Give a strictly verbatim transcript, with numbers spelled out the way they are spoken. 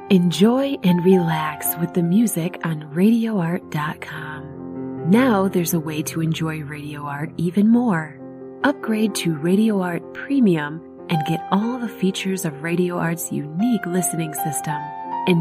Enjoy and relax with the music on radio art dot com. Now there's a way to enjoy Radio Art even more. Upgrade to Radio Art Premium and get all the features of Radio Art's unique listening system.